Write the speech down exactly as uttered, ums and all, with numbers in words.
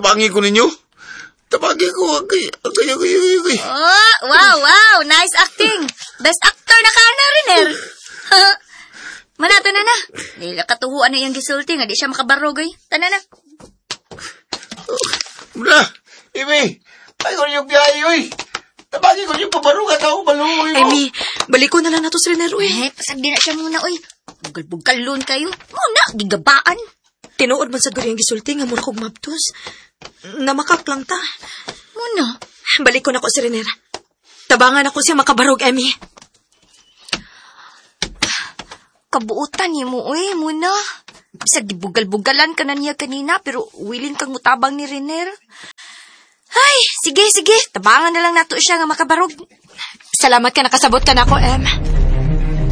tabangi ko ninyo. Tabangi ko, agay, agay, agay, agay. Oh, wow, wow, nice acting. Best actor na ka na, Riner. Manato na na. Dahil katuhuan na yung gisulti nga, di siya makabarog, ay. Tana na. Mula, Amy, ay ko yung biyahe, oy. Tabangi ko yung pabarog at ako maluhoy mo. Amy, balik ko na lang na to si Renero, eh. Eh, pasagdi na siya muna, oy. Bugal-bugalon kayo. Muna, gigabaan. Tinuod man sa guri ang gisulti nga mura kog mabtos. Namakak lang ta. Muna. Balik ko na ko si Renera. Tabangan ako siya makabarog, Amy. Kabuutan niya mo, oy, muna. Bisag gibugal-bugalan ka na niya kanina, pero willing kang mutabang ni Riner. Ay, sige, sige. Tabangan na lang nato siya nga makabarog. Salamat ka nakasabot ka na ako, Em.